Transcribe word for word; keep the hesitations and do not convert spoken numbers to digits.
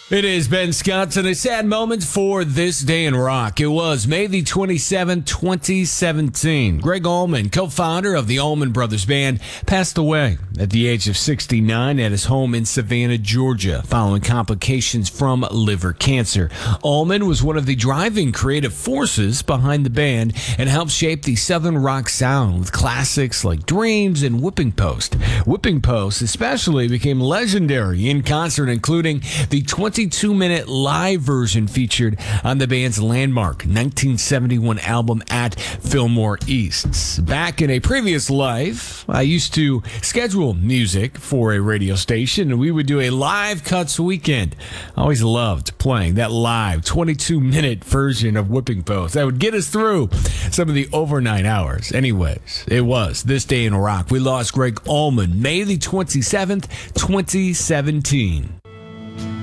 It is Ben Scott and a sad moment for this day in rock. It was May the twenty-seventh, twenty seventeen. Gregg Allman, co-founder of the Allman Brothers Band, passed away at the age of sixty-nine at his home in Savannah, Georgia, following complications from liver cancer. Allman was one of the driving creative forces behind the band and helped shape the Southern rock sound with classics like Dreams and Whipping Post. Whipping Post especially became legendary in concert, including the twenty-two minute live version featured on the band's landmark nineteen seventy-one album At Fillmore East. Back in a previous life, I used to schedule music for a radio station, and we would do a live cuts weekend. I always loved playing that live twenty-two minute version of Whipping Post. That would get us through some of the overnight hours. Anyways, it was This Day in Rock. We lost Gregg Allman May the twenty-seventh, twenty seventeen.